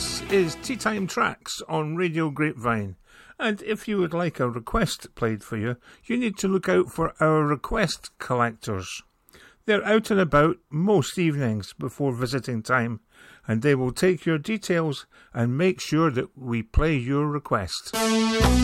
This is Tea Time Tracks on Radio Grapevine. And if you would like a request played for you, you need to look out for our request collectors. They're out and about most evenings before visiting time, and they will take your details and make sure that we play your request.